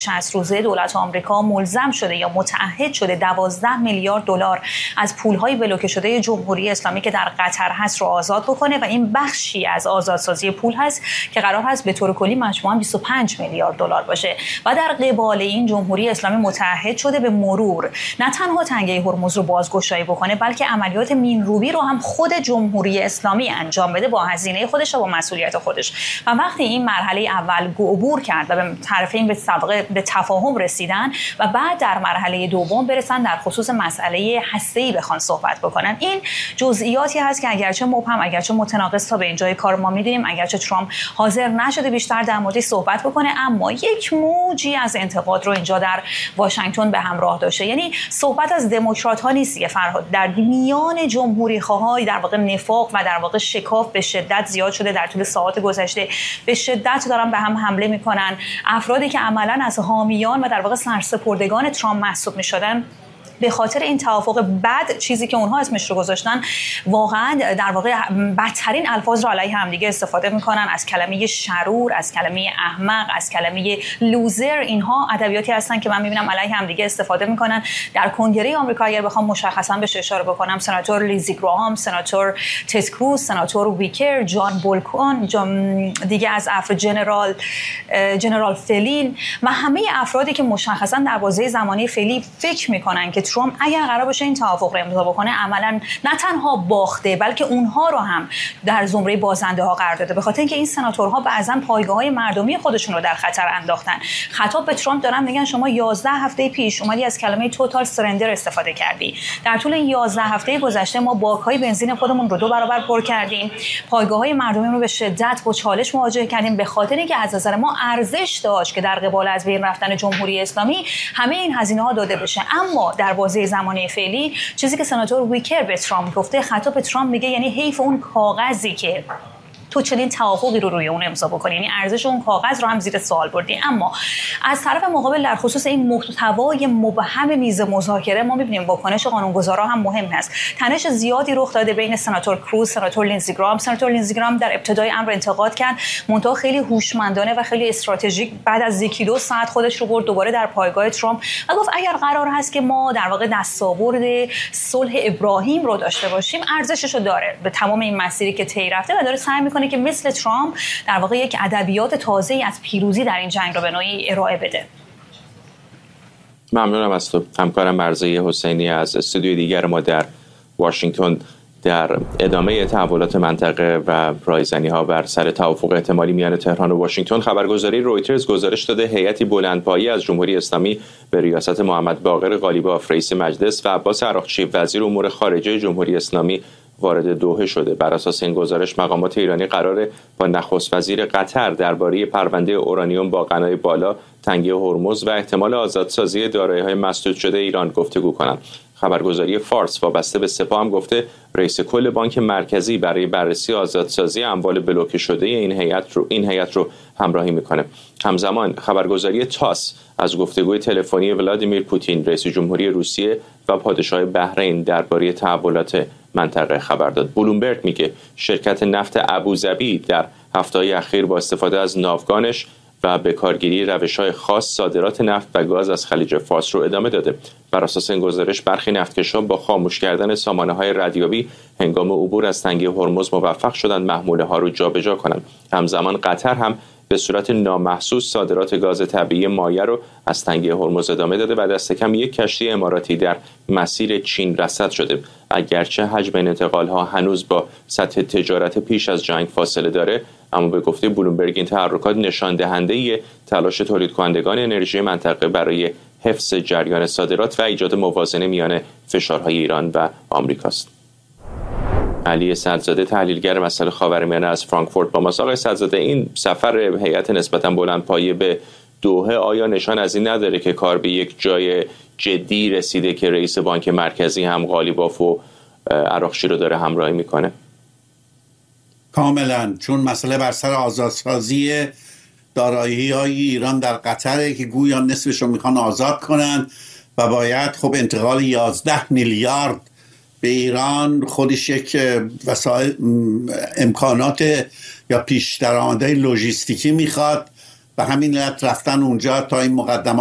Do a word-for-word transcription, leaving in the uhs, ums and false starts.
شصت روزه دولت آمریکا ملزم شده یا متعهد شده دوازده میلیارد دلار از پول‌های بلوکه شده جمهوری اسلامی که در قطر هست رو آزاد بکنه و این بخشی از آزادسازی پول هست که قرار هست به طور کلی مجموعاً بیست و پنج میلیارد دلار باشه و در قبال این جمهوری اسلامی متعهد شده به مرور نه تنها تنگه هرمز رو بازگشایی بکنه بلکه عملیات مین‌روبی رو هم خود جمهوری اسلامی انجام بده با هزینه خودش و با مسئولیت خودش. و وقتی این مرحله اول عبور کرد و به طرفین به سابقه به تفاهم رسیدن و بعد در مرحله دوم برسن در خصوص مسئله هسته‌ای بخوان صحبت بکنن، این جزئیاتی هست که اگرچه مبهم اگرچه متناقض تا به اینجای کار ما می‌دونیم، اگرچه ترامپ حاضر نشده بیشتر در موردش صحبت بکنه، اما یک موجی از انتقاد رو اینجا در واشنگتن به همراه داشته. یعنی صحبت از دموکرات‌ها نیست که فرهاد، در میان جمهوری‌خواهای در واقع نفاق و در واقع شکاف به شدت زیاد شده در طول ساعات گذشته، به شدت دارن به هم حمله میکنن. افرادی که عملاً از حامیان و در واقع سرسپردگان ترامپ محسوب میشدن به خاطر این توافق بد، چیزی که اونها اسمش رو گذاشتن، واقعا در واقع بدترین الفاظ رو علیه همدیگه استفاده میکنن. از کلمه شرور، از کلمه احمق، از کلمه لوزر، اینها ادبیاتی هستن که من میبینم علیه همدیگه استفاده میکنن. در کنگره آمریکا اگر بخوام مشخصا بهش اشاره بکنم، سناتور لیزی گراهام، سناتور تد کروز، سناتور ویکر، جان بولکون، دیگه از افر جنرال جنرال فلین و همه افرادی که مشخصا در بازه زمانی فعلی فکر میکنن که ترامپ اگر قرار باشه این توافق رو امضا بکنه عملاً نه تنها باخته بلکه اونها رو هم در زمره بازنده ها قرار داده، به خاطر اینکه این سناتورها بعضاً پایگاه‌های مردمی خودشون رو در خطر انداختن. خطاب به ترامپ دارن میگن شما یازده هفته پیش اومدی از کلمه توتال سرندر استفاده کردی. در طول این یازده هفته گذشته ما باک‌های بنزین خودمون رو دو برابر پر کردیم، پایگاه‌های مردمی رو به شدت با چالش مواجه کردیم، به خاطر اینکه از نظر ما ارزش داشت که در قبال از بین رفتن جمهوری اسلامی همه این هزینه‌ها داده بشه. اما در بازه زمانی فعلی چیزی که سناتور ویکر به ترامپ گفته، خطاب به ترامپ میگه یعنی حیف اون کاغذی که تو چنین توافقی رو روی اون امضا بکنی، یعنی ارزش اون کاغذ رو هم زیر سوال بردی. اما از طرف مقابل در خصوص این محتوای مبهم میز مذاکره ما می‌بینیم واکنش قانونگذارا هم مهم است. تنش زیادی رخ داده بین سناتور کروز، سناتور لینزی گرام. سناتور لینزی گرام در ابتدای امر انتقاد کرد، منتها خیلی هوشمندانه و خیلی استراتژیک بعد از یکی دو ساعت خودش رو برد دوباره در پایگاه ترامپ و گفت اگر قرار هست که ما در واقع دستاورد صلح ابراهیم رو داشته باشیم ارزشش رو داره به تمام این مسیری که طی رفته و داره سعی می‌کنه که مثل ترامپ در واقع یک ادبیات تازه‌ای از پیروزی در این جنگ رو به نوعی ارائه بده. ممنونم از تو. همکارم مرضیه حسینی از استودیوی دیگر ما در واشنگتن در ادامه تحولات منطقه و رایزنی‌ها بر سر توافق احتمالی میان تهران و واشنگتن، خبرگزاری رویترز گزارش داده هیئتی بلندپایه از جمهوری اسلامی به ریاست محمد باقر غالیباف رئیس مجلس و عباس عراقچی وزیر امور خارجه جمهوری اسلامی وارد دوحه شده. بر اساس این گزارش مقامات ایرانی قراره با نخست وزیر قطر درباره پرونده اورانیوم با غنای بالا، تنگه هرمز و احتمال آزادسازی دارایی‌های مسدود شده ایران گفتگو کنند. خبرگزاری فارس وابسته به سپاه هم گفته رئیس کل بانک مرکزی برای بررسی آزادسازی اموال بلوکه شده این هیئت رو این هیئت رو همراهی میکنه. همزمان خبرگزاری تاس از گفتگوی تلفنی ولادیمیر پوتین رئیس جمهوری روسیه و پادشاه بحرین درباره تحولات منطقه خبر داد. بلومبرگ میگه شرکت نفت ابوظبی در هفته‌های اخیر با استفاده از ناوگانش و به کارگیری روش‌های خاص صادرات نفت و گاز از خلیج فارس رو ادامه داده. بر اساس این گزارش برخی نفتکشان با خاموش کردن سامانه‌های رادیویی هنگام عبور از تنگه هرمز موفق شدند محموله‌ها رو جابجا کنند. همزمان قطر هم به صورت نامحسوس صادرات گاز طبیعی مایع رو از تنگه هرمز ادامه داده و دست کم یک کشتی اماراتی در مسیر چین رصد شده. اگرچه حجم این انتقال‌ها هنوز با سطح تجارت پیش از جنگ فاصله داره، اما به گفته بلومبرگ این تحرکات نشان دهنده تلاش تولید کنندگان انرژی منطقه برای حفظ جریان صادرات و ایجاد موازنه میان فشارهای ایران و آمریکاست. علی صدزاده تحلیلگر مسائل خاورمیانه از فرانکفورت با ماست. آقای صدزاده، این سفر هیئت نسبتاً بلندپایه به دوحه آیا نشان از این نداره که کار به یک جای جدی رسیده که رئیس بانک مرکزی هم غالیباف و عراقچی رو داره همراهی میکنه؟ کاملا، چون مسئله بر سر آزادسازی دارایی‌های ایران در قطره که گویا نصفش رو میخوان آزاد کنن و باید خب انتقال یازده میلیارد به ایران خودش یک وسایل امکانات یا پیش درآمدهای لوجستیکی میخواد. به همین علت رفتن اونجا تا این مقدمات